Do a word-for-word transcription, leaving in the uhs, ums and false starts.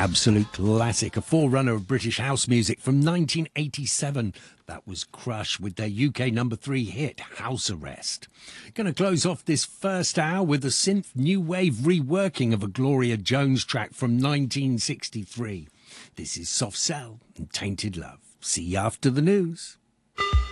Absolute classic, a forerunner of British house music from nineteen eighty-seven. That was Crush with their U K number three hit, House Arrest. Going to close off this first hour with a synth new wave reworking of a Gloria Jones track from nineteen sixty-three. This is Soft Cell and Tainted Love. See you after the news.